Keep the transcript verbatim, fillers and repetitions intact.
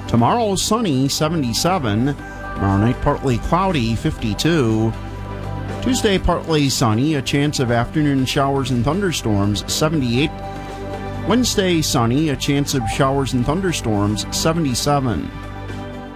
Tomorrow, sunny, seventy-seven. Tomorrow night, partly cloudy, fifty-two. Tuesday, partly sunny, a chance of afternoon showers and thunderstorms, seventy-eight. Wednesday, sunny, a chance of showers and thunderstorms, seventy-seven.